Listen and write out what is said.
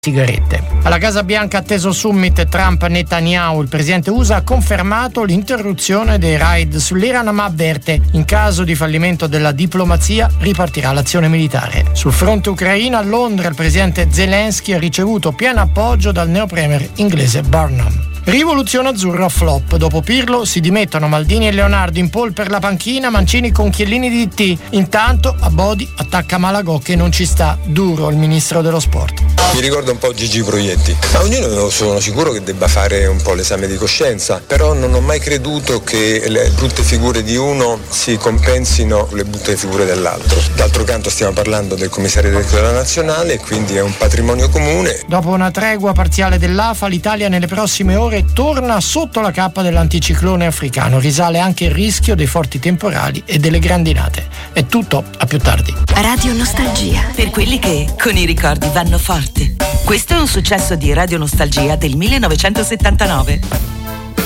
sigarette. Alla Casa Bianca atteso summit Trump-Netanyahu, il presidente USA ha confermato l'interruzione dei raid sull'Iran, ma avverte: in caso di fallimento della diplomazia ripartirà l'azione militare. Sul fronte ucraino, a Londra il presidente Zelensky ha ricevuto pieno appoggio dal neopremier inglese Burnham. Rivoluzione azzurra flop. Dopo Pirlo si dimettono Maldini e Leonardo, in pole per la panchina Mancini con Chiellini di DT. Intanto a Bodi attacca Malagò che non ci sta, duro il ministro dello sport. Mi ricorda un po' Gigi Proietti, ma ognuno sono sicuro che debba fare un po' l'esame di coscienza, però non ho mai creduto che le brutte figure di uno si compensino con le brutte figure dell'altro. D'altro canto stiamo parlando del commissario della nazionale, quindi è un patrimonio comune. Dopo una tregua parziale dell'AFA, l'Italia nelle prossime ore torna sotto la cappa dell'anticiclone africano. Risale anche il rischio dei forti temporali e delle grandinate. È tutto, a più tardi. Radio Nostalgia, per quelli che con i ricordi vanno forte. Questo è un successo di Radio Nostalgia del 1979.